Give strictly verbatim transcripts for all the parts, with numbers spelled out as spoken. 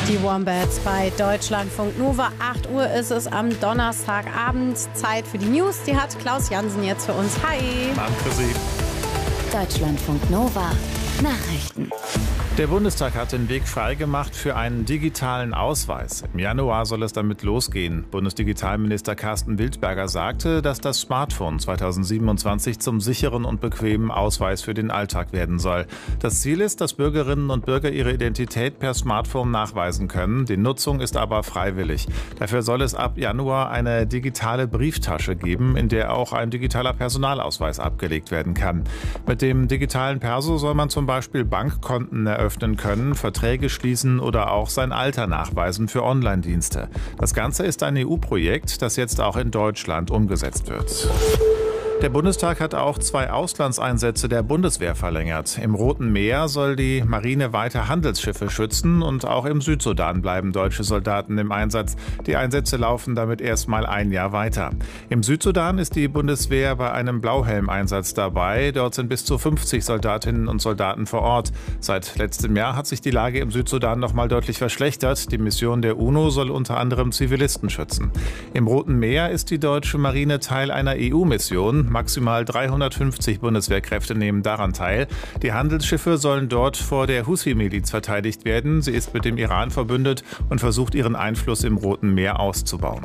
Die Wombats bei Deutschlandfunk Nova. acht Uhr ist es am Donnerstagabend. Zeit für die News. Die hat Klaus Jansen jetzt für uns. Hi. Abend für Sie. Deutschlandfunk Nova. Nachrichten. Der Bundestag hat den Weg freigemacht für einen digitalen Ausweis. Im Januar soll es damit losgehen. Bundesdigitalminister Carsten Wildberger sagte, dass das Smartphone zweitausendsiebenundzwanzig zum sicheren und bequemen Ausweis für den Alltag werden soll. Das Ziel ist, dass Bürgerinnen und Bürger ihre Identität per Smartphone nachweisen können. Die Nutzung ist aber freiwillig. Dafür soll es ab Januar eine digitale Brieftasche geben, in der auch ein digitaler Personalausweis abgelegt werden kann. Mit dem digitalen Perso soll man zum Beispiel Bankkonten eröffnen können, Verträge schließen oder auch sein Alter nachweisen für Online-Dienste. Das Ganze ist ein E U-Projekt, das jetzt auch in Deutschland umgesetzt wird. Der Bundestag hat auch zwei Auslandseinsätze der Bundeswehr verlängert. Im Roten Meer soll die Marine weiter Handelsschiffe schützen und auch im Südsudan bleiben deutsche Soldaten im Einsatz. Die Einsätze laufen damit erst mal ein Jahr weiter. Im Südsudan ist die Bundeswehr bei einem Blauhelm-Einsatz dabei. Dort sind bis zu fünfzig Soldatinnen und Soldaten vor Ort. Seit letztem Jahr hat sich die Lage im Südsudan noch mal deutlich verschlechtert. Die Mission der UNO soll unter anderem Zivilisten schützen. Im Roten Meer ist die deutsche Marine Teil einer E U-Mission. Maximal dreihundertfünfzig Bundeswehrkräfte nehmen daran teil. Die Handelsschiffe sollen dort vor der Huthi-Miliz verteidigt werden. Sie ist mit dem Iran verbündet und versucht, ihren Einfluss im Roten Meer auszubauen.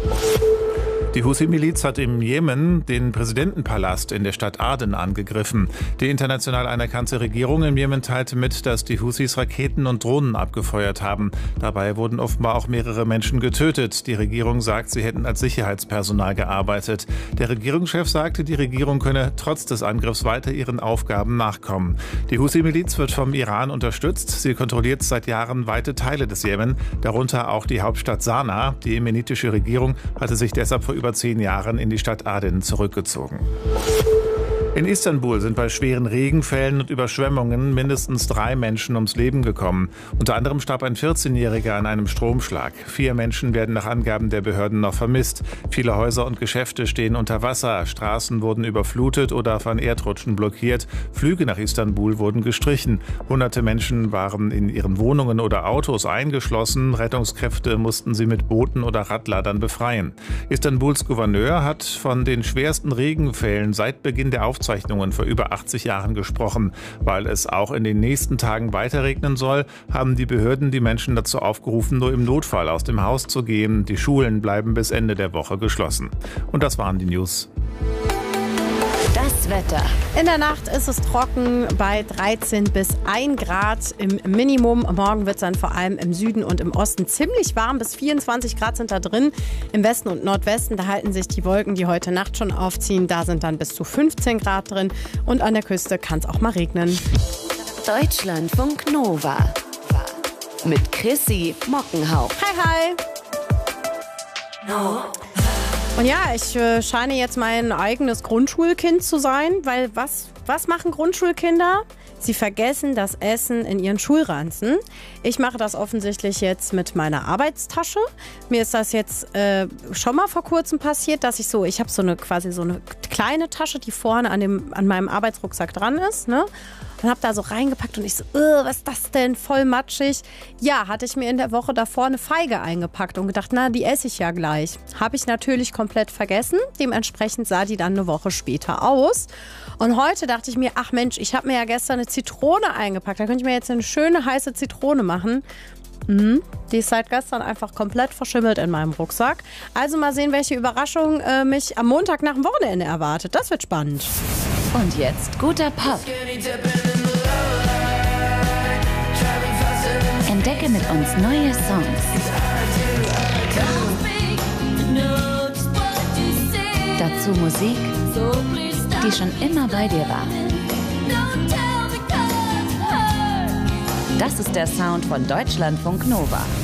Die Huthi-Miliz hat im Jemen den Präsidentenpalast in der Stadt Aden angegriffen. Die international anerkannte Regierung im Jemen teilte mit, dass die Huthis Raketen und Drohnen abgefeuert haben. Dabei wurden offenbar auch mehrere Menschen getötet. Die Regierung sagt, sie hätten als Sicherheitspersonal gearbeitet. Der Regierungschef sagte, die Regierung könne trotz des Angriffs weiter ihren Aufgaben nachkommen. Die Huthi-Miliz wird vom Iran unterstützt. Sie kontrolliert seit Jahren weite Teile des Jemen, darunter auch die Hauptstadt Sanaa. Die jemenitische Regierung hatte sich deshalb vor über zehn Jahren in die Stadt Aden zurückgezogen. In Istanbul sind bei schweren Regenfällen und Überschwemmungen mindestens drei Menschen ums Leben gekommen. Unter anderem starb ein vierzehnjähriger an einem Stromschlag. Vier Menschen werden nach Angaben der Behörden noch vermisst. Viele Häuser und Geschäfte stehen unter Wasser. Straßen wurden überflutet oder von Erdrutschen blockiert. Flüge nach Istanbul wurden gestrichen. Hunderte Menschen waren in ihren Wohnungen oder Autos eingeschlossen. Rettungskräfte mussten sie mit Booten oder Radladern befreien. Istanbuls Gouverneur hat von den schwersten Regenfällen seit Beginn der Aufzeichnungen vor über achtzig Jahren gesprochen. Weil es auch in den nächsten Tagen weiter regnen soll, haben die Behörden die Menschen dazu aufgerufen, nur im Notfall aus dem Haus zu gehen. Die Schulen bleiben bis Ende der Woche geschlossen. Und das waren die News. Das Wetter. In der Nacht ist es trocken bei dreizehn bis ein Grad im Minimum. Morgen wird es dann vor allem im Süden und im Osten ziemlich warm. Bis vierundzwanzig Grad sind da drin. Im Westen und Nordwesten, da halten sich die Wolken, die heute Nacht schon aufziehen. Da sind dann bis zu fünfzehn Grad drin. Und an der Küste kann es auch mal regnen. Deutschlandfunk Nova. Mit Chrissy Mockenhaupt. Hi, hi. No. Und ja, ich äh, scheine jetzt mein eigenes Grundschulkind zu sein, weil was, was machen Grundschulkinder? Sie vergessen das Essen in ihren Schulranzen. Ich mache das offensichtlich jetzt mit meiner Arbeitstasche. Mir ist das jetzt äh, schon mal vor kurzem passiert, dass ich so, ich habe so eine quasi so eine kleine Tasche, die vorne an, dem, an meinem Arbeitsrucksack dran ist, ne? Und habe da so reingepackt und ich so, was ist das denn, voll matschig. Ja, hatte ich mir in der Woche davor eine Feige eingepackt und gedacht, na, die esse ich ja gleich. Habe ich natürlich komplett vergessen. Dementsprechend sah die dann eine Woche später aus. Und heute dachte ich mir, ach Mensch, ich habe mir ja gestern eine Zitrone eingepackt. Da könnte ich mir jetzt eine schöne heiße Zitrone machen. Mhm. Die ist seit gestern einfach komplett verschimmelt in meinem Rucksack. Also mal sehen, welche Überraschung äh, mich am Montag nach dem Wochenende erwartet. Das wird spannend. Und jetzt guter Pop. Entdecke mit uns neue Songs. Dazu Musik, die schon immer bei dir war. Das ist der Sound von Deutschlandfunk Nova.